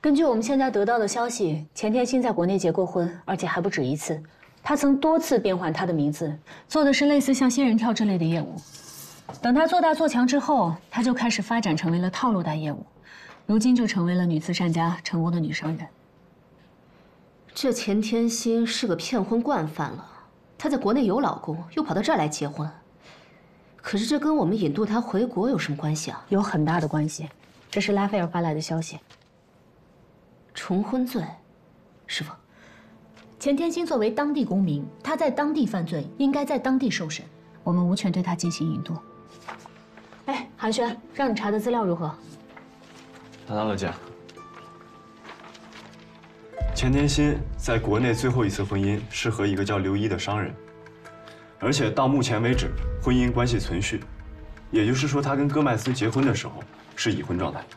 根据我们现在得到的消息，钱天星在国内结过婚，而且还不止一次。他曾多次变换他的名字，做的是类似像仙人跳这类的业务。等他做大做强之后，他就开始发展成为了套路贷业务，如今就成为了女慈善家，成功的女商人。 这钱天星是个骗婚惯犯了。她在国内有老公，又跑到这儿来结婚。可是这跟我们引渡她回国有什么关系啊？ 有很大的关系。这是拉斐尔发来的消息。 重婚罪，师傅。 钱天星作为当地公民，他在当地犯罪，应该在当地受审。我们无权对他进行引渡。哎，韩轩，让你查的资料如何？ 拿到了，姐。钱天心在国内最后一次婚姻是和一个叫刘一的商人，而且到目前为止婚姻关系存续，也就是说他跟戈麦斯结婚的时候是已婚状态。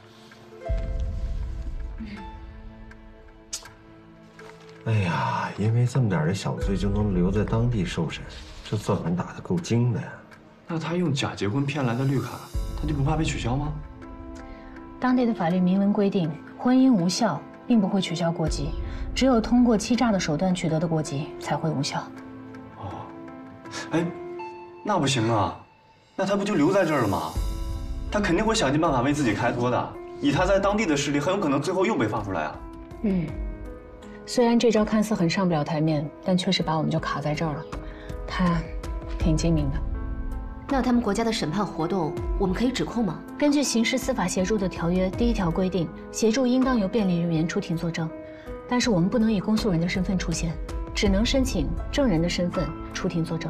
哎呀，因为这么点的小罪就能留在当地受审，这算盘打得够精的呀。 那他用假结婚骗来的绿卡，他就不怕被取消吗？ 当地的法律明文规定，婚姻无效并不会取消国籍，只有通过欺诈的手段取得的国籍才会无效。 哦，哎，那不行啊，那他不就留在这儿了吗？他肯定会想尽办法为自己开脱的。以他在当地的势力，很有可能最后又被放出来啊。 虽然这招看似很上不了台面，但确实把我们就卡在这儿了。他挺精明的。 那他们国家的审判活动，我们可以指控吗？ 根据刑事司法协助的条约第1条规定，协助应当由辩理人员出庭作证，但是我们不能以公诉人的身份出现，只能申请证人的身份出庭作证。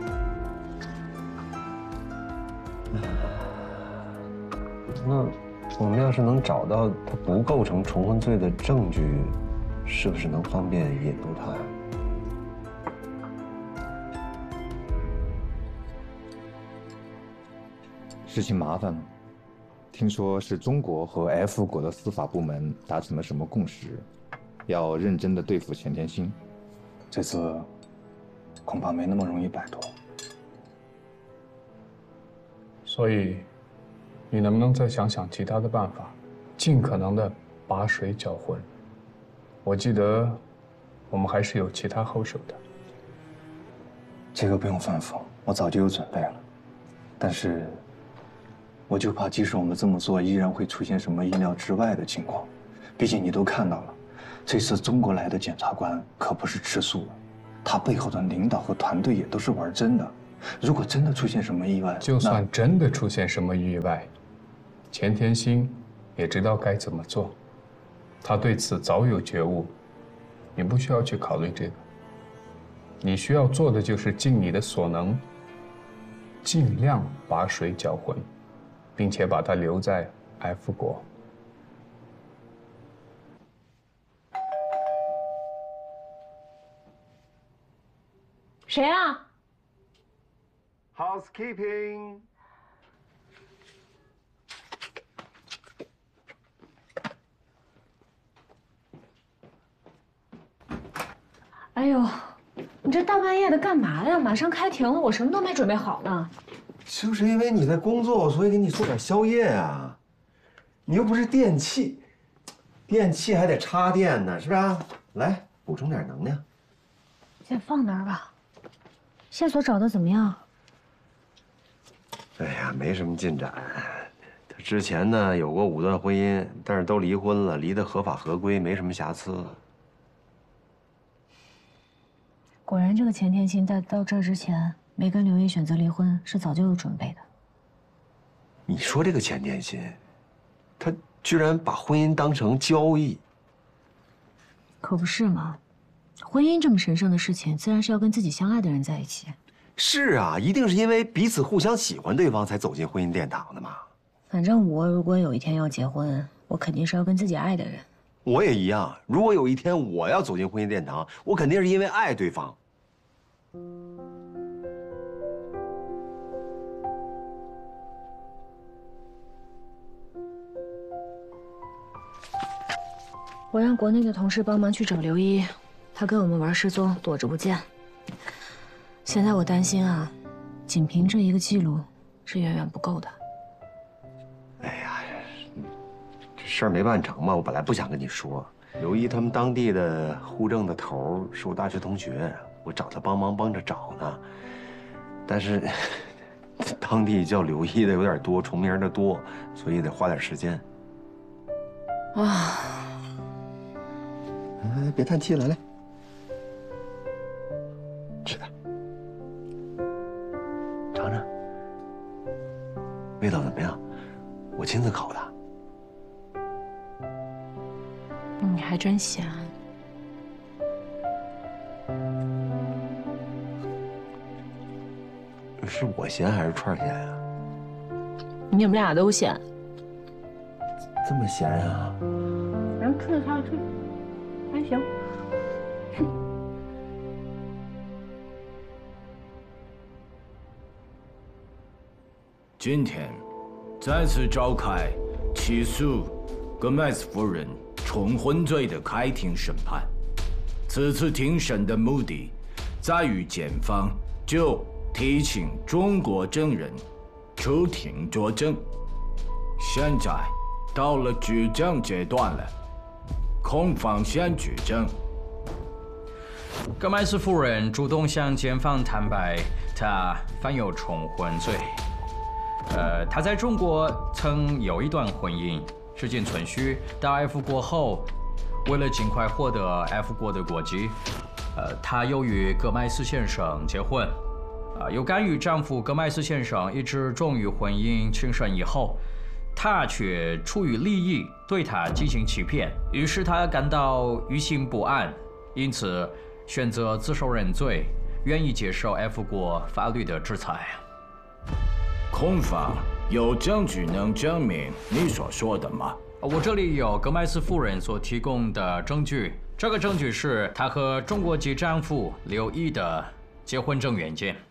那我们要是能找到他不构成重婚罪的证据，是不是能方便引渡他呀？ 事情麻烦了，听说是中国和 F 国的司法部门达成了什么共识，要认真的对付钱天星。 这次恐怕没那么容易摆脱。 所以，你能不能再想想其他的办法，尽可能的把水搅浑？我记得，我们还是有其他后手的。 这个不用吩咐，我早就有准备了。但是，我就怕即使我们这么做，依然会出现什么意料之外的情况。毕竟你都看到了，这次中国来的检察官可不是吃素的，他背后的领导和团队也都是玩真的。如果真的出现什么意外， 就算真的出现什么意外，钱天星也知道该怎么做，他对此早有觉悟，你不需要去考虑这个。你需要做的就是尽你的所能，尽量把水搅浑，并且把他留在 F 国。 谁啊？ Housekeeping。 哎呦，你这大半夜的干嘛呀？马上开庭了，我什么都没准备好呢。 就是因为你在工作，所以给你做点宵夜啊。你又不是电器，电器还得插电呢，是不是？来，补充点能量。 先放那儿吧。线索找的怎么样？ 哎呀，没什么进展。他之前呢有过5段婚姻，但是都离婚了，离得合法合规，没什么瑕疵。 果然，这个钱天星在到这儿之前没跟刘烨选择离婚，是早就有准备的。 你说这个钱天心，他居然把婚姻当成交易， 可不是嘛？婚姻这么神圣的事情，自然是要跟自己相爱的人在一起。 是啊，一定是因为彼此互相喜欢对方才走进婚姻殿堂的嘛。 反正我如果有一天要结婚，我肯定是要跟自己爱的人。 我也一样，如果有一天我要走进婚姻殿堂，我肯定是因为爱对方。 我让国内的同事帮忙去找刘一，他跟我们玩失踪，躲着不见。现在我担心啊，仅凭这一个记录是远远不够的。 哎呀，这事儿没办成嘛，我本来不想跟你说。刘一他们当地的户政的头是我大学同学，我找他帮着找呢。但是当地叫刘一的有点多，重名的多，所以得花点时间。 啊， 别叹气，来，吃的，尝尝，味道怎么样？我亲自烤的。 你还真咸。 是我咸还是串咸呀？ 你们俩都咸。 这么咸呀？ 然后吃着它吃，还行。 今天再次召开起诉戈麦斯夫人重婚罪的开庭审判。此次庭审的目的在于检方就提请中国证人出庭作证。现在到了举证阶段了，控方先举证。 戈麦斯夫人主动向检方坦白，她犯有重婚罪。她在中国曾有一段婚姻，时间存续到 F 国后，为了尽快获得 F 国的国籍，她又与戈麦斯先生结婚。有鉴于丈夫戈麦斯先生一直忠于婚姻情深以后，她却出于利益对他进行欺骗，于是她感到于心不安，因此选择自首认罪，愿意接受 F 国法律的制裁。 控方有证据能证明你所说的吗？ 我这里有戈麦斯夫人所提供的证据，这个证据是她和中国籍丈夫刘毅的结婚证原件。